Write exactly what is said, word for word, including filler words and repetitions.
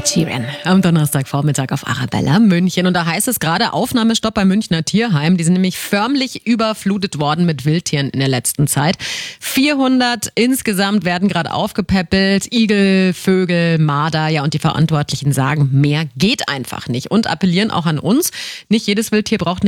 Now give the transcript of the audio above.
Ed Sheeran am Donnerstagvormittag auf Arabella München. Und da heißt es gerade Aufnahmestopp beim Münchner Tierheim. Die sind nämlich förmlich überflutet worden mit Wildtieren in der letzten Zeit. vierhundert insgesamt werden gerade aufgepäppelt. Igel, Vögel, Marder. Ja, und die Verantwortlichen sagen, mehr geht einfach nicht. Und appellieren auch an uns. Nicht jedes Wildtier braucht eine